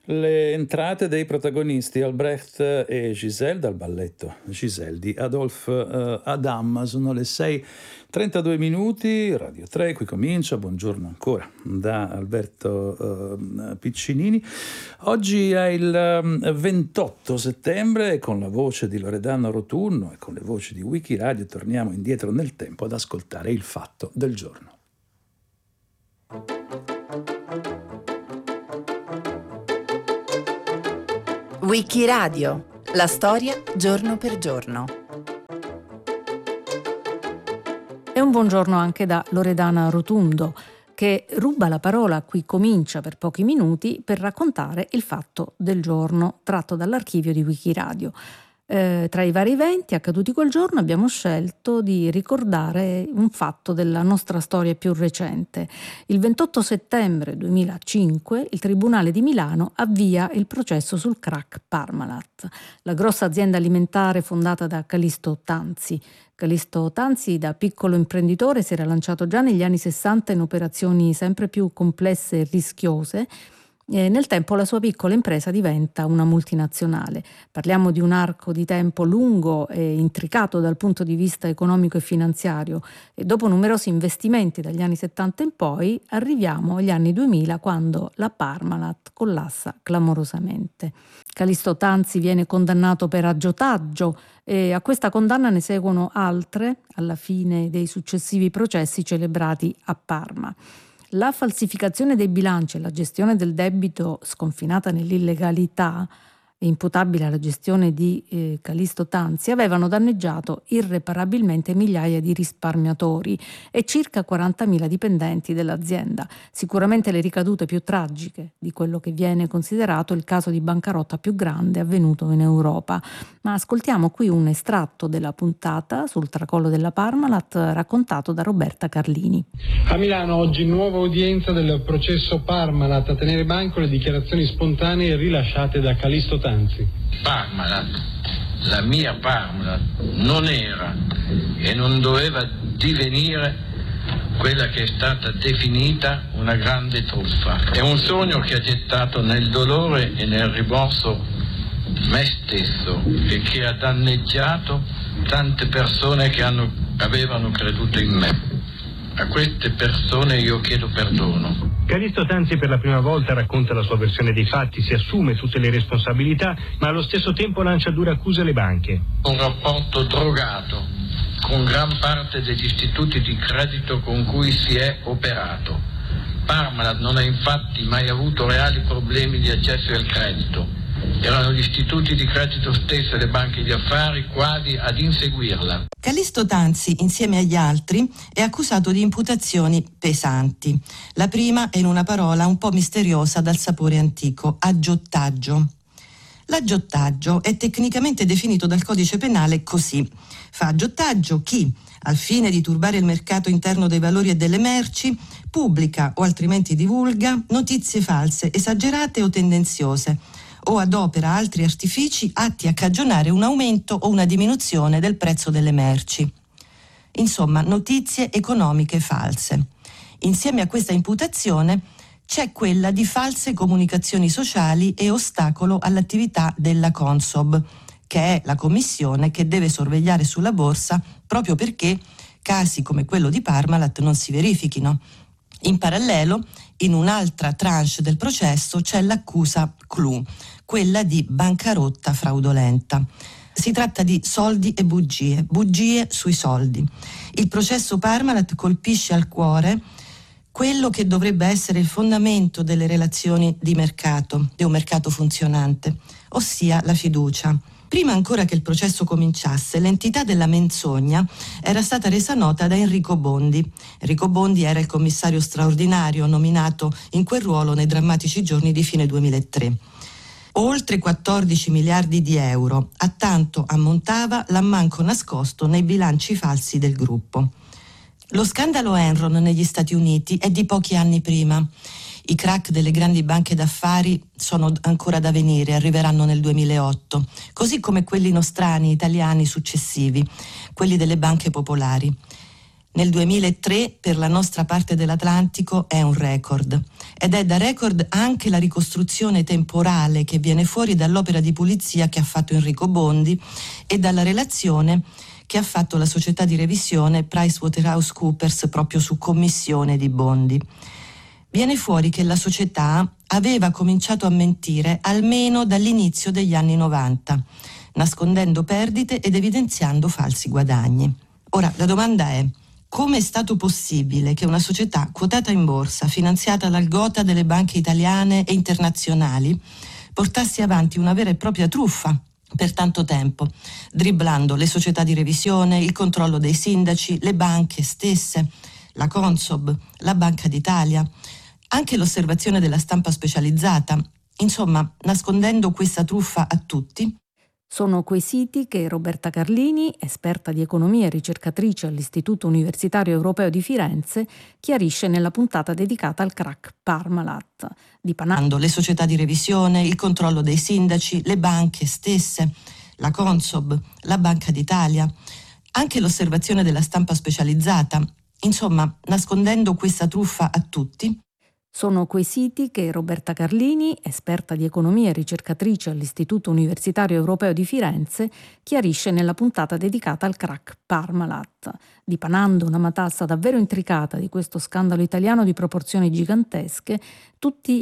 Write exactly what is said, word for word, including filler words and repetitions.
Le entrate dei protagonisti Albrecht e Giselle dal balletto Giselle di Adolphe uh, Adam. Sono le sei e trentadue minuti, Radio tre, qui comincia. Buongiorno ancora da Alberto uh, Piccinini. Oggi è il um, ventotto settembre e con la voce di Loredana Rotunno e con le voci di Wikiradio torniamo indietro nel tempo ad ascoltare il fatto del giorno. Wikiradio, la storia giorno per giorno. E un buongiorno anche da Loredana Rotundo, che ruba la parola a cui comincia per pochi minuti per raccontare il fatto del giorno tratto dall'archivio di Wikiradio. Eh, tra i vari eventi accaduti quel giorno abbiamo scelto di ricordare un fatto della nostra storia più recente. Il ventotto settembre duemilacinque il Tribunale di Milano avvia il processo sul crack Parmalat, la grossa azienda alimentare fondata da Callisto Tanzi. Callisto Tanzi, da piccolo imprenditore, si era lanciato già negli anni sessanta in operazioni sempre più complesse e rischiose. E nel tempo la sua piccola impresa diventa una multinazionale. Parliamo di un arco di tempo lungo e intricato dal punto di vista economico e finanziario, e dopo numerosi investimenti dagli anni settanta in poi arriviamo agli anni duemila, quando la Parmalat collassa clamorosamente. Callisto Tanzi viene condannato per aggiotaggio e a questa condanna ne seguono altre alla fine dei successivi processi celebrati a Parma. La falsificazione dei bilanci e la gestione del debito sconfinata nell'illegalità, imputabile alla gestione di eh, Callisto Tanzi, avevano danneggiato irreparabilmente migliaia di risparmiatori e circa quarantamila dipendenti dell'azienda. Sicuramente le ricadute più tragiche di quello che viene considerato il caso di bancarotta più grande avvenuto in Europa. Ma ascoltiamo qui un estratto della puntata sul tracollo della Parmalat raccontato da Roberta Carlini. A Milano oggi nuova udienza del processo Parmalat, a tenere banco le dichiarazioni spontanee rilasciate da Callisto Tanzi. Parmalat, la mia Parmalat, non era e non doveva divenire quella che è stata definita una grande truffa. È un sogno che ha gettato nel dolore e nel rimorso me stesso e che ha danneggiato tante persone che hanno, avevano creduto in me. A queste persone io chiedo perdono. Callisto Tanzi per la prima volta racconta la sua versione dei fatti, si assume tutte le responsabilità, ma allo stesso tempo lancia dure accuse alle banche. Un rapporto drogato con gran parte degli istituti di credito con cui si è operato. Parmalat non ha infatti mai avuto reali problemi di accesso al credito. Erano gli istituti di credito stessi e le banche di affari quasi ad inseguirla. Callisto Tanzi, insieme agli altri, è accusato di imputazioni pesanti. La prima è in una parola un po' misteriosa dal sapore antico: aggiotaggio. L'aggiotaggio è tecnicamente definito dal codice penale così: fa aggiotaggio chi, al fine di turbare il mercato interno dei valori e delle merci, pubblica o altrimenti divulga notizie false, esagerate o tendenziose, o adopera altri artifici atti a cagionare un aumento o una diminuzione del prezzo delle merci. Insomma, notizie economiche false. Insieme a questa imputazione c'è quella di false comunicazioni sociali e ostacolo all'attività della Consob, che è la commissione che deve sorvegliare sulla borsa proprio perché casi come quello di Parmalat non si verifichino. In parallelo, in un'altra tranche del processo c'è l'accusa clou, quella di bancarotta fraudolenta. Si tratta di soldi e bugie, bugie sui soldi. Il processo Parmalat colpisce al cuore quello che dovrebbe essere il fondamento delle relazioni di mercato, di un mercato funzionante, ossia la fiducia. Prima ancora che il processo cominciasse, l'entità della menzogna era stata resa nota da Enrico Bondi. Enrico Bondi era il commissario straordinario nominato in quel ruolo nei drammatici giorni di fine duemilatré. Oltre quattordici miliardi di euro, a tanto ammontava l'ammanco nascosto nei bilanci falsi del gruppo. Lo scandalo Enron negli Stati Uniti è di pochi anni prima. I crack delle grandi banche d'affari sono ancora da venire, arriveranno nel duemilaotto, così come quelli nostrani, italiani successivi, quelli delle banche popolari. Nel duemilatré per la nostra parte dell'Atlantico è un record. Ed è da record anche la ricostruzione temporale che viene fuori dall'opera di pulizia che ha fatto Enrico Bondi e dalla relazione che ha fatto la società di revisione PricewaterhouseCoopers proprio su commissione di Bondi. Viene fuori che la società aveva cominciato a mentire almeno dall'inizio degli anni novanta, nascondendo perdite ed evidenziando falsi guadagni. Ora, la domanda è: come è stato possibile che una società quotata in borsa, finanziata dal gotha delle banche italiane e internazionali, portasse avanti una vera e propria truffa per tanto tempo, dribblando le società di revisione, il controllo dei sindaci, le banche stesse, la Consob, la Banca d'Italia, anche l'osservazione della stampa specializzata, insomma, nascondendo questa truffa a tutti? Sono quesiti che Roberta Carlini, esperta di economia e ricercatrice all'Istituto Universitario Europeo di Firenze, chiarisce nella puntata dedicata al crack Parmalat, dipanando le società di revisione, il controllo dei sindaci, le banche stesse, la Consob, la Banca d'Italia, anche l'osservazione della stampa specializzata, insomma, nascondendo questa truffa a tutti. Sono quesiti che Roberta Carlini, esperta di economia e ricercatrice all'Istituto Universitario Europeo di Firenze, chiarisce nella puntata dedicata al crack Parmalat, dipanando una matassa davvero intricata di questo scandalo italiano di proporzioni gigantesche. Tutti